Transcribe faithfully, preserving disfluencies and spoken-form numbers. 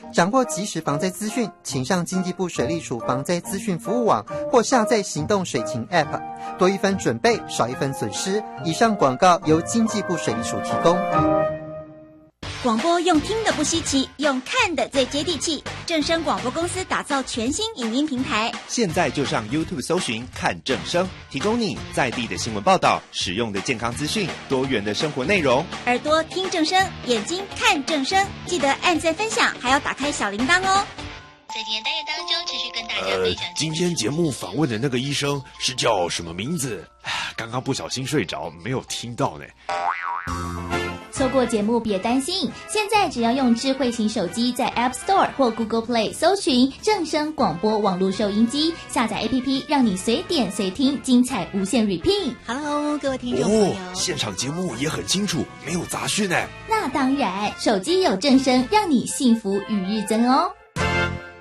掌握即时防灾资讯，请上经济部水利署防灾资讯服务网或下载行动水情 App， 多一分准备，少一分损失。以上广告由经济部水利署提供。 广播用听的不稀奇，用看的最接地气。正声广播公司打造全新影音平台， 现在就上 YouTube 搜寻看正声，提供你在地的新闻报道、实用的健康资讯、多元的生活内容。 耳朵听正声，眼睛看正声，记得按赞分享，还要打开小铃铛哦。 在今天单元当中，持续跟大家分享、 呃。今天节目访问的那个医生是叫什么名字？刚刚不小心睡着，没有听到呢。 错过节目别担心，现在只要用智慧型手机在 App Store 或 Google Play 搜寻正声广播网络收音机，下载 A P P， 让你随点随听，精彩无限 repeat。 Hello， 各位听众朋友， 哦，现场节目也很清楚，没有杂讯呢。 那当然，手机有正声，让你幸福与日增哦。